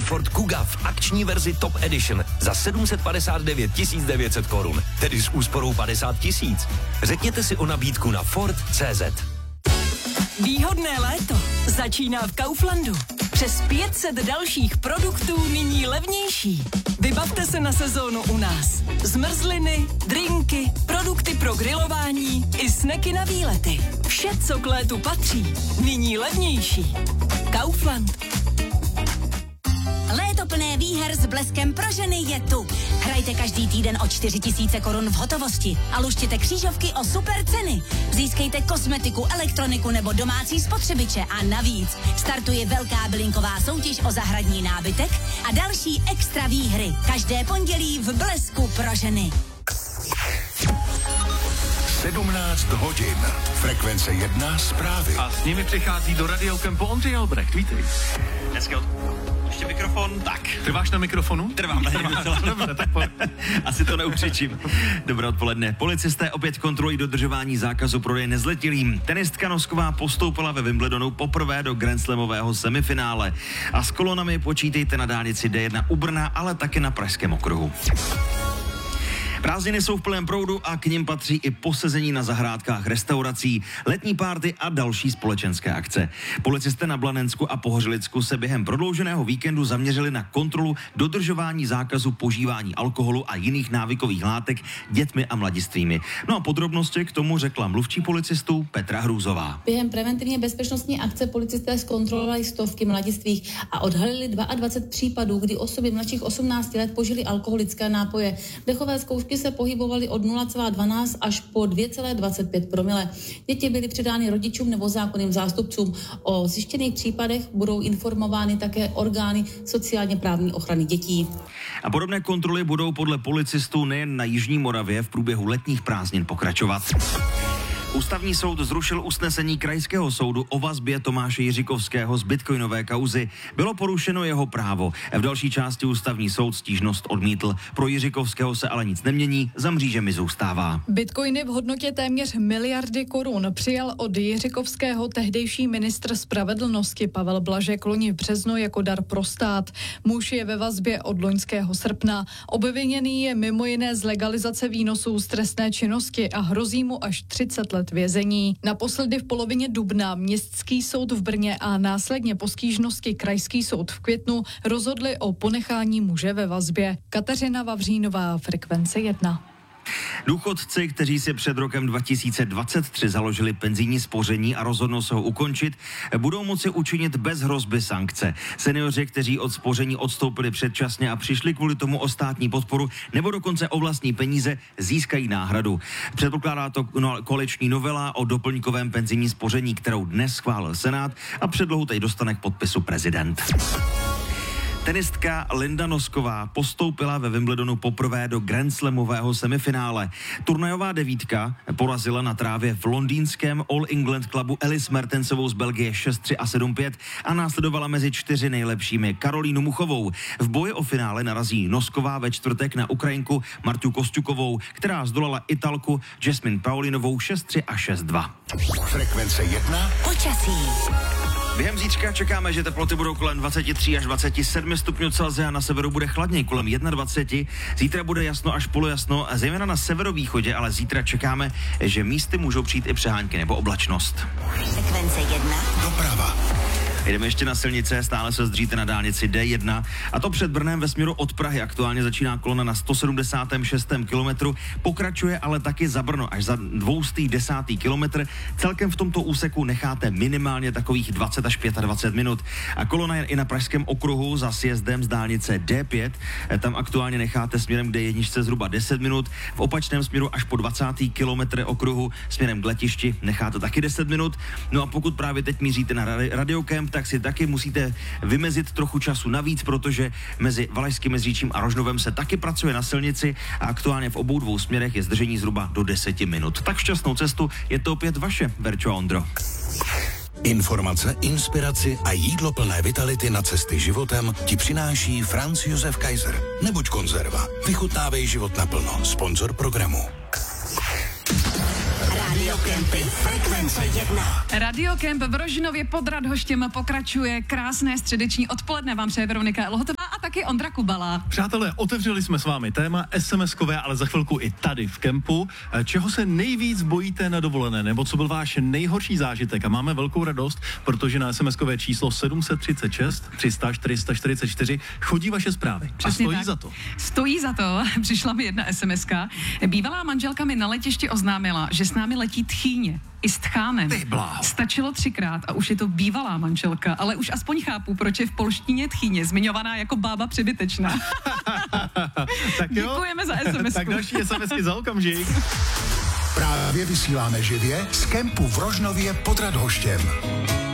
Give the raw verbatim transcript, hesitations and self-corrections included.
Ford Kuga v akční verzi Top Edition za sedm set padesát devět tisíc devět set korun, tedy s úsporou padesát tisíc. Řekněte si o nabídku na Ford tečka cé zet. Výhodné léto začíná v Kauflandu. Přes pět set dalších produktů nyní levnější. Vybavte se na sezónu u nás. Zmrzliny, drinky, produkty pro grilování i sneky na výlety. Vše, co k létu patří, nyní levnější. Kaufland. Léto plné výher s bleskem pro ženy je tu. Hrajte každý týden o čtyři tisíce korun v hotovosti a luštěte křížovky o super ceny. Získejte kosmetiku, elektroniku nebo domácí spotřebiče a navíc startuje velká bylinková soutěž o zahradní nábytek a další extra výhry. Každé pondělí v blesku pro ženy. sedmnáct hodin. Frekvence jedna zprávy. A s nimi přichází do Radiokempu Ondřej Albrecht. Vítej. Dneska od... Ještě mikrofon, tak. Trváš na mikrofonu? Trvám, Trvám. Dobře, tak po... Asi to neukřičím. Dobré odpoledne. Policisté opět kontrolují dodržování zákazu prodeje nezletilým. Tenistka Nosková postoupila ve Wimbledonu poprvé do Grand Slamového semifinále. A s kolonami počítejte na dálnici D jedna u Brna, ale také na Pražském okruhu. Prázdniny jsou v plném proudu a k nim patří i posezení na zahrádkách restaurací, letní párty a další společenské akce. Policisté na Blanensku a Pohořelicku se během prodlouženého víkendu zaměřili na kontrolu dodržování zákazu požívání alkoholu a jiných návykových látek dětmi a mladistvými. No a podrobnosti k tomu řekla mluvčí policistů Petra Hrůzová. Během preventivně bezpečnostní akce policisté zkontrolovali stovky mladistvých a odhalili dvacet dva případů, kdy osoby mladších osmnácti let požily alkoholické nápoje. Dechové zkoušky se pohybovaly od nula celá dvanáct až po dvě celá dvacet pět promile. Děti byly předány rodičům nebo zákonným zástupcům. O zjištěných případech budou informovány také orgány sociálně právní ochrany dětí. A podobné kontroly budou podle policistů nejen na Jižní Moravě v průběhu letních prázdnin pokračovat. Ústavní soud zrušil usnesení krajského soudu o vazbě Tomáše Jiříkovského z bitcoinové kauzy. Bylo porušeno jeho právo. V další části ústavní soud stížnost odmítl. Pro Jiříkovského se ale nic nemění, za mřížemi zůstává. Bitcoiny v hodnotě téměř miliardy korun přijal od Jiříkovského tehdejší ministr spravedlnosti Pavel Blažek loni v březnu jako dar pro stát. Muž je ve vazbě od loňského srpna. Obviněný je mimo jiné z legalizace výnosů z trestné činnosti a hrozí mu až třicet let vězení. Naposledy v polovině dubna městský soud v Brně a následně po stížnosti krajský soud v květnu rozhodli o ponechání muže ve vazbě. Kateřina Vavřínová, Frekvence jedna. Důchodci, kteří si před rokem dva tisíce dvacet tři založili penzijní spoření a rozhodnou se ho ukončit, budou moci učinit bez hrozby sankce. Seniori, kteří od spoření odstoupili předčasně a přišli kvůli tomu o státní podporu nebo dokonce o vlastní peníze, získají náhradu. Předpokládá to koaliční novela o doplňkovém penzijním spoření, kterou dnes schválil Senát a předlohu teď dostane k podpisu prezident. Tenistka Linda Nosková postoupila ve Wimbledonu poprvé do Grand Slamového semifinále. Turnajová devítka porazila na trávě v londýnském All England klubu Alice Mertensovou z Belgie šest tři a sedm pět a následovala mezi čtyři nejlepšími Karolínu Muchovou. V boji o finále narazí Nosková ve čtvrtek na Ukrajinku Martu Kosťukovou, která zdolala Italku Jasmine Paulinovou šest tři a šest dva. Frekvence jedna. Počasí. Během zítřka čekáme, že teploty budou kolem dvacet tři až dvacet sedm stupňů Celsia, na severu bude chladněji kolem dvacet jedna. Zítra bude jasno až polojasno, zejména na severovýchodě, ale zítra čekáme, že místy můžou přijít i přehánky nebo oblačnost. Sekvence jedna. Doprava. Jdeme ještě na silnice, stále se zdříte na dálnici D jedna a to před Brnem ve směru od Prahy. Aktuálně začíná kolona na sto sedmdesátém šestém kilometru, pokračuje ale taky za Brno až za dvoustý desátý kilometr. Celkem v tomto úseku necháte minimálně takových dvacet až dvacet pět minut. A kolona je i na pražském okruhu za sjezdem z dálnice D pět. Tam aktuálně necháte směrem k D jedna zhruba deset minut. V opačném směru až po dvacátý kilometr okruhu směrem k letišti necháte taky deset minut. No a pokud právě teď míříte na Radiokemp, tak si taky musíte vymezit trochu času navíc, protože mezi Valašským Meziříčím a Rožnovem se taky pracuje na silnici a aktuálně v obou dvou směrech je zdržení zhruba do deseti minut. Tak šťastnou cestu, je to opět vaše, Verčo a Ondro. Informace, inspiraci a jídlo plné vitality na cesty životem ti přináší Franz Josef Kaiser. Nebuď konzerva. Vychutnávej život naplno. Sponzor programu. Radiokempy Frekvence jedna. Radiokemp v Rožinově pod Radhoštěm pokračuje. Krásné středeční odpoledne vám přeje Veronika Elhotová. taky Ondra Kubala. Přátelé, otevřeli jsme s vámi téma es em eskové, ale za chvilku i tady v kempu. Čeho se nejvíc bojíte na dovolené, nebo co byl váš nejhorší zážitek? A máme velkou radost, protože na es em eskové číslo sedm set třicet šest tři sta čtyři sta čtyřicet čtyři chodí vaše zprávy. Přesně a stojí tak. za to. Stojí za to. Přišla mi jedna es em eska. Bývalá manželka mi na letišti oznámila, že s námi letí tchýně. I s tchánem. Ty bláho. Stačilo třikrát a už je to bývalá manželka, ale už aspoň chápu, proč je v polštině tchýně zmiňovaná jako bába přebytečná. Tak jo. Děkujeme za es em esku. Tak další es em esky za okamžik. Právě vysíláme živě z kempu v Rožnově pod Radhoštěm.